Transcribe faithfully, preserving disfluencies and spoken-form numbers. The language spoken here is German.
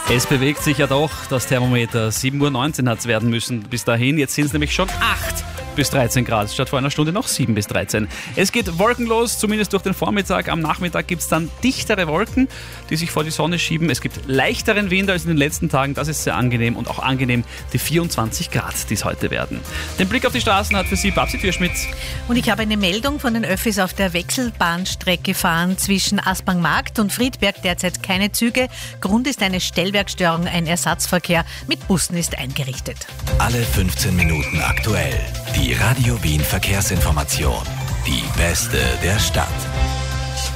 Es bewegt sich ja doch, das Thermometer. sieben Uhr neunzehn hat es werden müssen bis dahin. Jetzt sind es nämlich schon acht bis dreizehn Grad, statt vor einer Stunde noch sieben bis dreizehn. Es geht wolkenlos, zumindest durch den Vormittag. Am Nachmittag gibt es dann dichtere Wolken, die sich vor die Sonne schieben. Es gibt leichteren Wind als in den letzten Tagen. Das ist sehr angenehm und auch angenehm die vierundzwanzig Grad, die es heute werden. Den Blick auf die Straßen hat für Sie Babsi Türschmidt. Und ich habe eine Meldung von den Öffis auf der Wechselbahnstrecke fahren zwischen Aspang-Markt und Friedberg. Derzeit keine Züge. Grund ist eine Stellwerkstörung. Ein Ersatzverkehr mit Bussen ist eingerichtet. Alle fünfzehn Minuten aktuell. Die Radio Wien Verkehrsinformation. Die beste der Stadt.